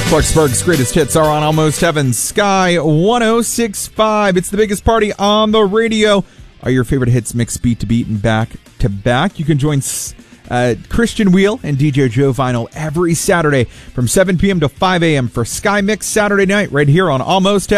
Clarksburg's greatest hits are on Almost Heaven, Sky 106.5. It's the biggest party on the radio. Are your favorite hits mixed beat to beat and back to back? You can join Christian Wheel and DJ Joe Vinyl every Saturday from 7 p.m. to 5 a.m. for Sky Mix Saturday night right here on Almost Heaven.